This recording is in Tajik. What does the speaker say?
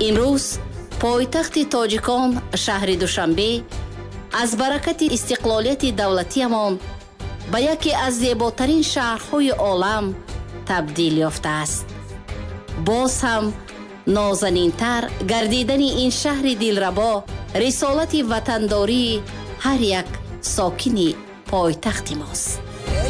имрӯз пойтахти тоҷикон шаҳри Душанбе аз баракати истиқлолияти давлатиямон ба яке аз зеботарин шаҳрҳои олам табдил ёфтааст. боз ҳам нозанинтар гардидани ин шаҳри дилрабо рисолати ватандории ҳар як сокини пойтахти мост.